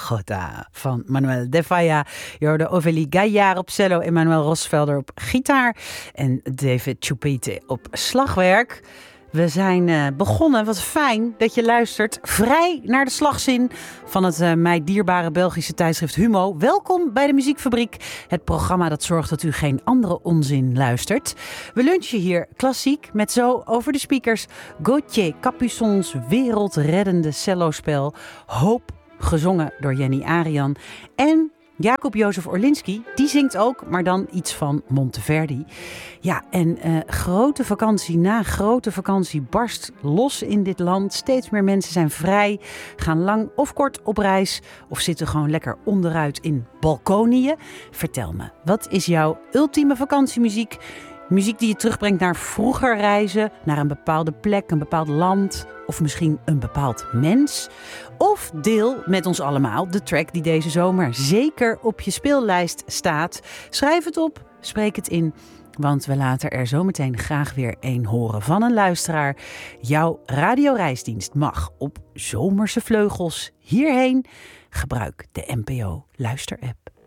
Bogota van Manuel de Falla. Je hoorde Ovelie Gaillard op cello, Emmanuel Rosvelder op gitaar en David Chupete op slagwerk. We zijn begonnen. Wat fijn dat je luistert. Vrij naar de slagzin van het mij dierbare Belgische tijdschrift Humo. Welkom bij de Muziekfabriek. Het programma dat zorgt dat u geen andere onzin luistert. We lunchen hier klassiek met zo over de speakers Gauthier Capuçons wereldreddende cellospel Hoop, gezongen door Jenny Arian. En Jacob Jozef Orlinski, die zingt ook, maar dan iets van Monteverdi. Ja, en grote vakantie na grote vakantie barst los in dit land. Steeds meer mensen zijn vrij, gaan lang of kort op reis of zitten gewoon lekker onderuit in Balkonië. Vertel me, wat is jouw ultieme vakantiemuziek? Muziek die je terugbrengt naar vroeger reizen, naar een bepaalde plek, een bepaald land of misschien een bepaald mens. Of deel met ons allemaal de track die deze zomer zeker op je speellijst staat. Schrijf het op, spreek het in, want we laten er zometeen graag weer een horen van een luisteraar. Jouw radioreisdienst mag op zomerse vleugels hierheen. Gebruik de NPO Luister-app.